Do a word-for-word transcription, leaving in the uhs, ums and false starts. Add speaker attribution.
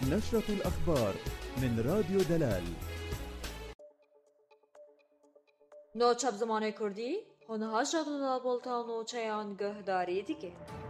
Speaker 1: نشرة الأخبار من راديو دلال.
Speaker 2: نوچه زمان کردی؟ هنها شد و بولتان نوچه آن گهداری دیگه.